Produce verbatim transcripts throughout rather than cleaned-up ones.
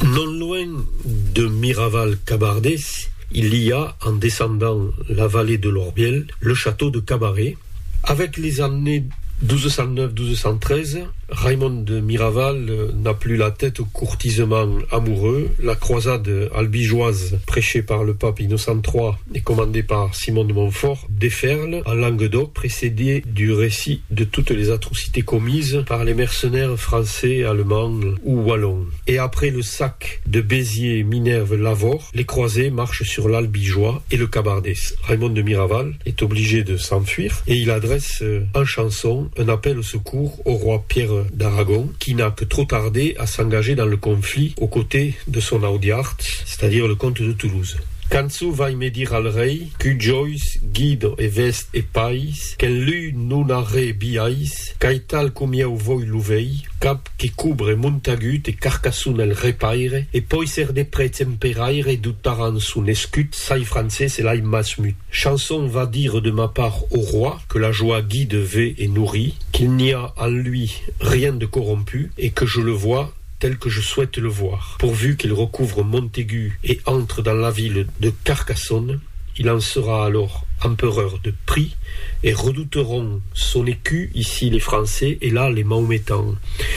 Non loin de Miraval-Cabardès, il y a, en descendant la vallée de l'Orbiel, le château de Cabaret. Avec les années douze cent neuf douze cent treize, Raymond de Miraval euh, n'a plus la tête au courtisement amoureux. La croisade albigeoise prêchée par le pape Innocent trois et commandée par Simon de Montfort déferle en Languedoc, précédée du récit de toutes les atrocités commises par les mercenaires français, allemands ou wallons. Et après le sac de Béziers, Minerve, Lavore, les croisés marchent sur l'Albigeois et le Cabardès. Raymond de Miraval est obligé de s'enfuir et il adresse euh, en chanson un appel au secours au roi Pierre d'Aragon, qui n'a que trop tardé à s'engager dans le conflit aux côtés de son audiard, c'est-à-dire le comte de Toulouse. Canzu vai me dir al rei, que Joyce, Guido e Vest e Pais, qu'en lui non arre biais, caital comieu voi l'uvei, cap que cubre Montagut e Carcassonne el repaire, e poi ser de prets emperaire e dutaran son escut, sai français et lai masmut. Chanson va dire de ma part au roi que la joie guide ve et nourrit, qu'il n'y a en lui rien de corrompu, et que je le vois tel que je souhaite le voir. Pourvu qu'il recouvre Montaigu et entre dans la ville de Carcassonne, il en sera alors empereur de prix, et redouteront son écu ici les Français et là les Mahométans.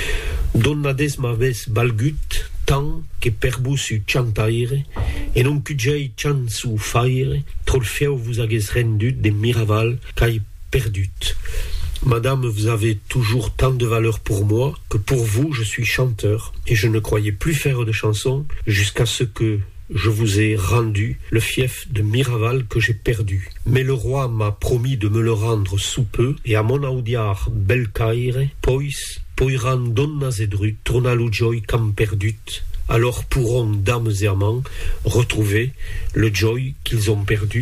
Donnades m'aves balgut, tant que perbus u chantaire, et non que j'ai chansu faire, trolfeu vous agues rendut de Miraval caille perdut. Madame, vous avez toujours tant de valeur pour moi que pour vous je suis chanteur, et je ne croyais plus faire de chansons jusqu'à ce que je vous ai rendu le fief de Miraval que j'ai perdu. Mais le roi m'a promis de me le rendre sous peu, et à mon audiard belcaire, pois, poiran donnas edrut, tournalu joy cam perdut. Alors pourront, dames et amants, retrouver le joy qu'ils ont perdu.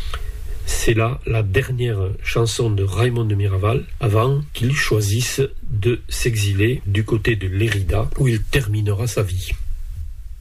C'est là la dernière chanson de Raymond de Miraval avant qu'il choisisse de s'exiler du côté de Lérida où il terminera sa vie.